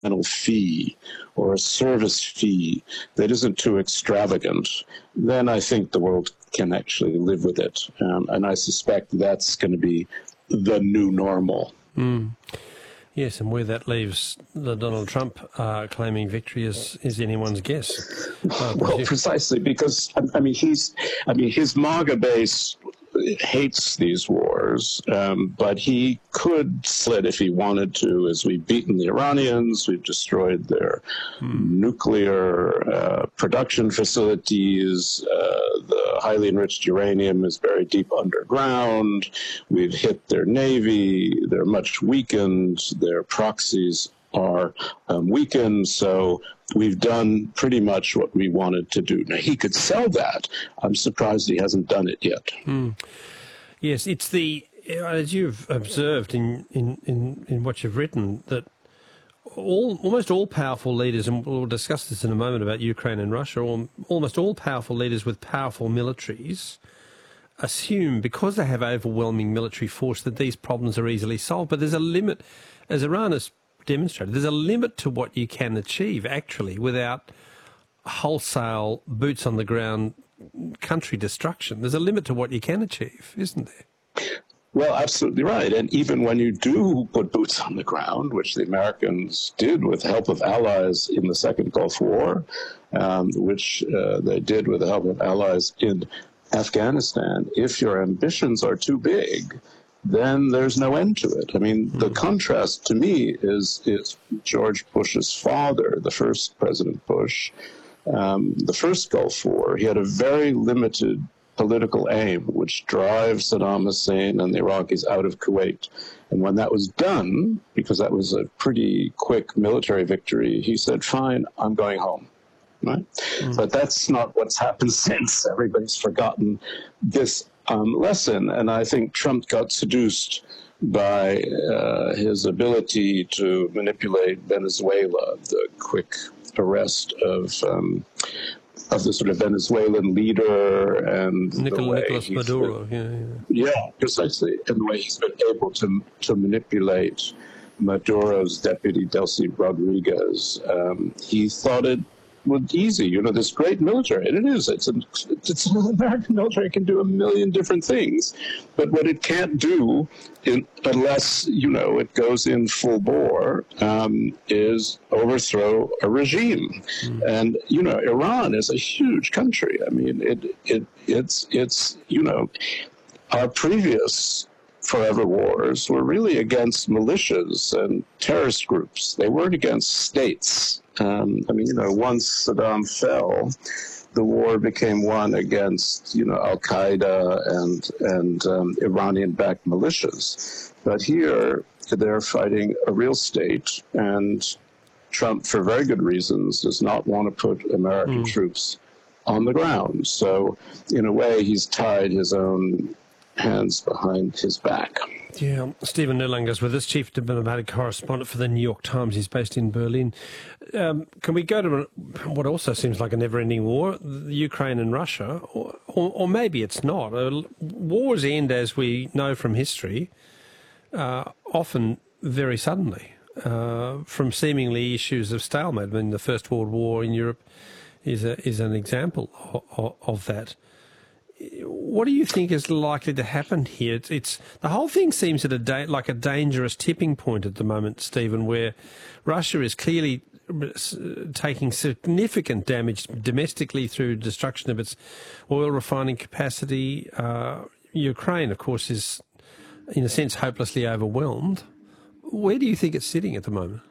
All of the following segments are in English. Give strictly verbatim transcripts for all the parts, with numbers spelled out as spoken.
final fee or a service fee that isn't too extravagant, then I think the world can actually live with it. Um, and I suspect that's going to be the new normal. Mm. Yes, and where that leaves the Donald Trump uh, claiming victory is, is anyone's guess. Uh, well, you... precisely because I mean he's, I mean his MAGA base hates these wars, um, but he could slip if he wanted to. As we've beaten the Iranians, we've destroyed their hmm. nuclear uh, production facilities. Uh, the highly enriched uranium is buried deep underground. We've hit their navy. They're much weakened. Their proxies are um, weakened. So we've done pretty much what we wanted to do. Now, he could sell that. I'm surprised he hasn't done it yet. Mm. Yes, it's the, as you've observed in, in, in, in what you've written, that all almost all powerful leaders, and we'll discuss this in a moment about Ukraine and Russia, or almost all powerful leaders with powerful militaries assume, because they have overwhelming military force, that these problems are easily solved. But there's a limit, as Iran has demonstrated, there's a limit to what you can achieve, actually, without wholesale, boots on the ground country destruction. There's a limit to what you can achieve, isn't there? Well, absolutely right. And even when you do put boots on the ground, which the Americans did with the help of allies in the Second Gulf War, um, which uh, they did with the help of allies in Afghanistan, if your ambitions are too big, then there's no end to it. I mean, mm-hmm. the contrast to me is, is George Bush's father, the first President Bush, um, the first Gulf War. He had a very limited political aim, which drives Saddam Hussein and the Iraqis out of Kuwait. And when that was done, because that was a pretty quick military victory, he said, fine, I'm going home. Right? Mm. But that's not what's happened since. Everybody's forgotten this um, lesson. And I think Trump got seduced by uh, his ability to manipulate Venezuela, the quick arrest of um, of the sort of Venezuelan leader and Nicol- the way Nicolas Maduro. Been, yeah, yeah. yeah, precisely. And the way he's been able to to manipulate Maduro's deputy, Delcy Rodriguez. Um, he thought it was easy, you know, this great military, and it is. It's an, it's an American military. It can do a million different things, but what it can't do, in, unless, you know, it goes in full bore, um, is overthrow a regime. Mm. And, you know, Iran is a huge country. I mean, it it it's, it's you know, our previous forever wars were really against militias and terrorist groups. They weren't against states. Um, I mean, you know, once Saddam fell, the war became one against, you know, Al-Qaeda and, and um, Iranian-backed militias. But here, they're fighting a real state, and Trump, for very good reasons, does not want to put American mm. troops on the ground. So, in a way, he's tied his own hands behind his back. Yeah, Stephen Nerlanger is with us, Chief Diplomatic Correspondent for the New York Times. He's based in Berlin. Um, can we go to what also seems like a never-ending war, the Ukraine and Russia, or, or, or maybe it's not. Uh, wars end, as we know from history, uh, often very suddenly, uh, from seemingly issues of stalemate. I mean, the First World War in Europe is a, is an example of, of, of that. What do you think is likely to happen here? It's, it's the whole thing seems at a da- like a dangerous tipping point at the moment, Stephen, where Russia is clearly taking significant damage domestically through destruction of its oil refining capacity. Uh, Ukraine, of course, is in a sense hopelessly overwhelmed. Where do you think it's sitting at the moment?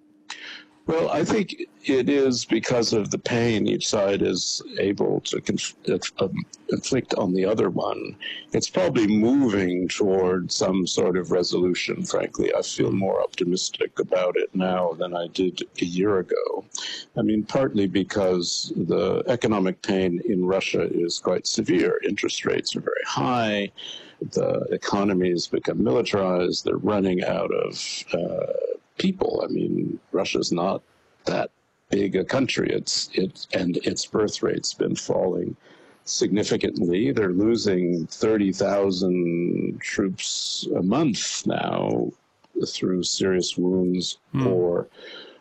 Well, I think it is because of the pain each side is able to conf- um, inflict on the other one. It's probably moving toward some sort of resolution, frankly. I feel more optimistic about it now than I did a year ago. I mean, partly because the economic pain in Russia is quite severe. Interest rates are very high. The economy has become militarized. They're running out of uh, people. I mean, Russia's not that big a country. It's it and its birth rate's been falling significantly. They're losing thirty thousand troops a month now through serious wounds mm. or